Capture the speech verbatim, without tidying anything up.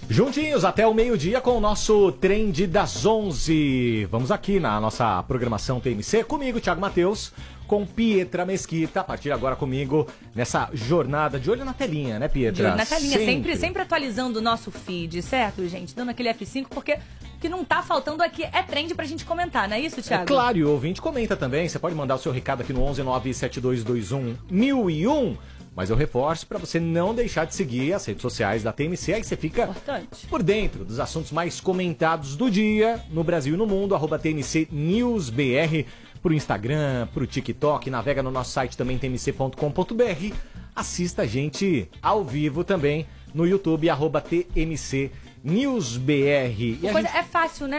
Juntinhos até o meio-dia com o nosso Trend das onze. Vamos aqui na nossa programação T M C, comigo, Thiago Matheus, com Pietra Mesquita, a partir de agora comigo nessa jornada de olho na telinha, né, Pietra? De olho na telinha, sempre. sempre, sempre atualizando o nosso feed, certo, gente? Dando aquele F cinco, porque o que não tá faltando aqui é trend pra gente comentar, não é isso, Thiago? É claro, e o ouvinte comenta também, você pode mandar o seu recado aqui no onze nove sete dois dois um mil e um. Mas eu reforço para você não deixar de seguir as redes sociais da T M C, aí você fica Importante. por dentro dos assuntos mais comentados do dia no Brasil e no mundo, arroba T M C News B R, pro Instagram, pro TikTok, navega no nosso site também, t m c ponto com ponto b r, assista a gente ao vivo também no YouTube, arroba T M C News B R. E a Coisa, gente... É fácil, né?